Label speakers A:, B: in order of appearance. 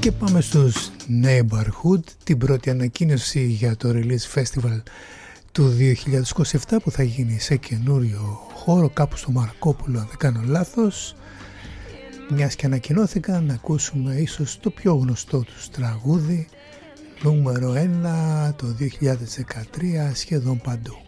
A: Και πάμε στους Neighborhood, την πρώτη ανακοίνωση για το Release Festival του 2027 που θα γίνει σε καινούριο χώρο κάπου στο Μαρκόπουλο, αν δεν κάνω λάθος. Μιας και ανακοινώθηκαν, να ακούσουμε ίσως το πιο γνωστό τους τραγούδι, νούμερο 1 το 2013 σχεδόν παντού.